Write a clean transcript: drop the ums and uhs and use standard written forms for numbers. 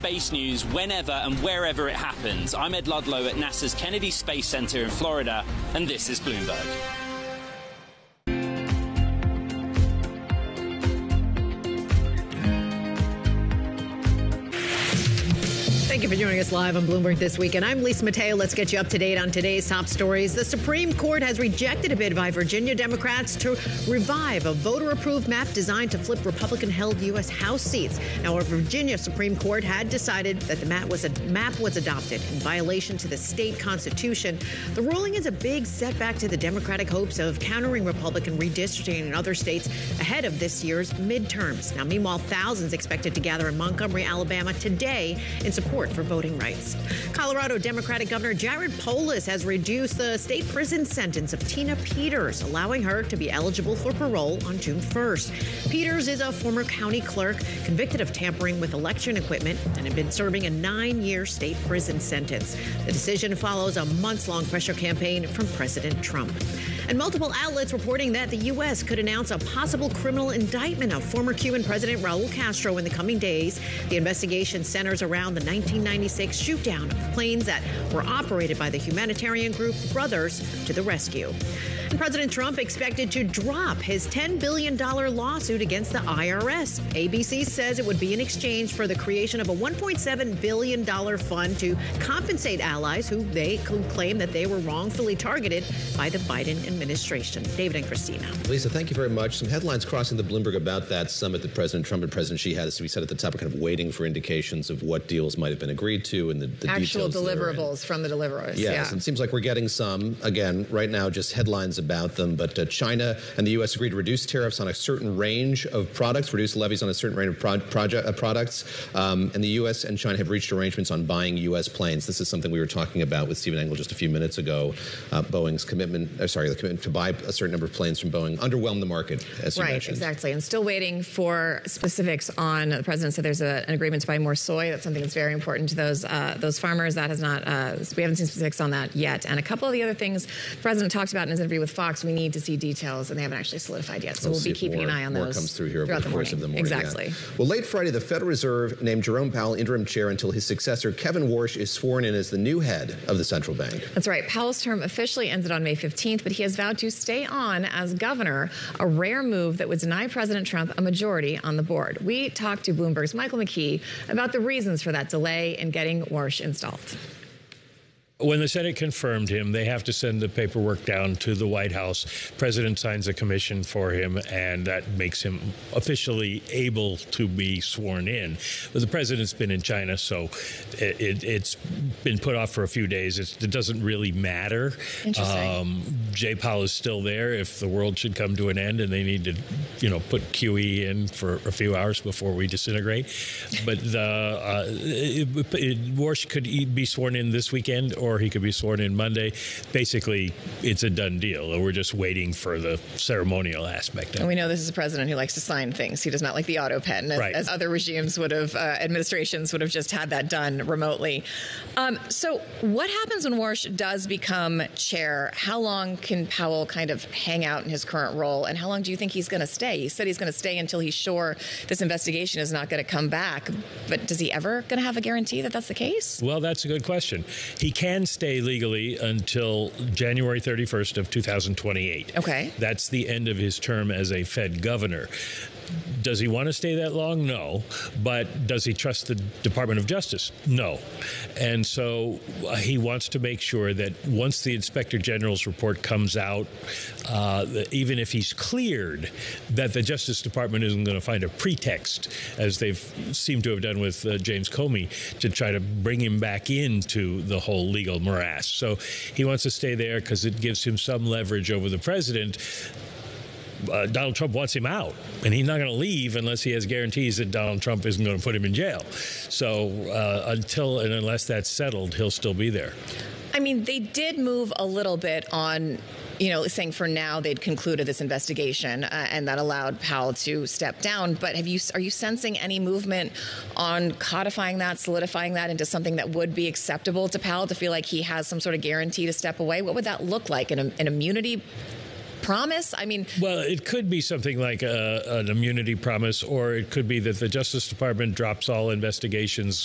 Space news whenever and wherever it happens. I'm Ed Ludlow at NASA's Kennedy Space Center in Florida, and this is Bloomberg. Thank you for joining us live on Bloomberg This Weekend. I'm Lisa Mateo. Let's get you up to date on today's top stories. The Supreme Court has rejected a bid by Virginia Democrats to revive a voter-approved map designed to flip Republican-held U.S. House seats. Now, a Virginia Supreme Court had decided that the map was adopted in violation to the state constitution. The ruling is a big setback to the Democratic hopes of countering Republican redistricting in other states ahead of this year's midterms. Now, meanwhile, thousands expected to gather in Montgomery, Alabama today in support for voting rights. Colorado Democratic Governor Jared Polis has reduced the state prison sentence of Tina Peters, allowing her to be eligible for parole on June 1st. Peters is a former county clerk convicted of tampering with election equipment and had been serving a 9-year state prison sentence. The decision follows a months-long pressure campaign from President Trump. And multiple outlets reporting that the U.S. could announce a possible criminal indictment of former Cuban President Raul Castro in the coming days. The investigation centers around the 1996 shoot-down of planes that were operated by the humanitarian group Brothers to the Rescue. And President Trump expected to drop his $10 billion lawsuit against the IRS. ABC says it would be in exchange for the creation of a $1.7 billion fund to compensate allies who they claim that they were wrongfully targeted by the Biden administration. David and Christina. Lisa, thank you very much. Some headlines crossing the Bloomberg about that summit that President Trump and President Xi had, as we said at the top, are kind of waiting for indications of what deals might have been agreed to and the actual details deliverables from the deliverers. Yes, it seems like we're getting some. Again, right now, just headlines about them. But China and the U.S. agreed to reduce tariffs on a certain range of products, reduce levies on a certain range of products. And the U.S. and China have reached arrangements on buying U.S. planes. This is something we were talking about with Stephen Engel just a few minutes ago. Boeing's commitment to buy a certain number of planes from Boeing underwhelmed the market, as you mentioned. Right, exactly. And still waiting for specifics on, the president said there's an agreement to buy more soy. That's something that's very important to those farmers. That has not, we haven't seen specifics on that yet. And a couple of the other things the president talked about in his interview with Fox, we need to see details, and they haven't actually solidified yet. So we'll be keeping an eye on those. More comes through here over the course of the morning. Exactly. Yeah. Well, late Friday, the Federal Reserve named Jerome Powell interim chair until his successor, Kevin Warsh, is sworn in as the new head of the central bank. That's right. Powell's term officially ended on May 15th, but he has vowed to stay on as governor, a rare move that would deny President Trump a majority on the board. We talked to Bloomberg's Michael McKee about the reasons for that delay in getting Warsh installed. When the Senate confirmed him, they have to send the paperwork down to the White House. President signs a commission for him, and that makes him officially able to be sworn in. But the president's been in China, so it's been put off for a few days. It doesn't really matter. Interesting. Jay Powell is still there if the world should come to an end and they need to, put QE in for a few hours before we disintegrate. But Warsh could be sworn in this weekend, or he could be sworn in Monday. Basically, it's a done deal. We're just waiting for the ceremonial aspect. And we know this is a president who likes to sign things. He does not like the auto pen, as other regimes would have, administrations would have just had that done remotely. So what happens when Warsh does become chair? How long can Powell kind of hang out in his current role, and how long do you think he's going to stay? He said he's going to stay until he's sure this investigation is not going to come back. But does he ever going to have a guarantee that that's the case? Well, that's a good question. He can stay legally until January 31st of 2028. Okay. That's the end of his term as a Fed governor. Does he want to stay that long? No. But does he trust the Department of Justice? No. And so he wants to make sure that once the Inspector General's report comes out, even if he's cleared, that the Justice Department isn't going to find a pretext, as they've seemed to have done with James Comey, to try to bring him back into the whole legal morass. So he wants to stay there because it gives him some leverage over the president. Donald Trump wants him out, and he's not going to leave unless he has guarantees that Donald Trump isn't going to put him in jail. So until and unless that's settled, he'll still be there. I mean, they did move a little bit on, saying for now they'd concluded this investigation, and that allowed Powell to step down. But are you sensing any movement on codifying that, solidifying that into something that would be acceptable to Powell, to feel like he has some sort of guarantee to step away? What would that look like? An immunity promise? I mean, well, it could be something like an immunity promise, or it could be that the Justice Department drops all investigations